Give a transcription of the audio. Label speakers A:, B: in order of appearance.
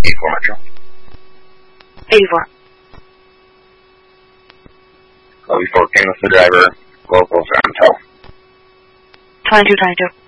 A: 84 Metro.
B: 84.
A: Call before came with the driver. Local for MTEL.
B: 2222.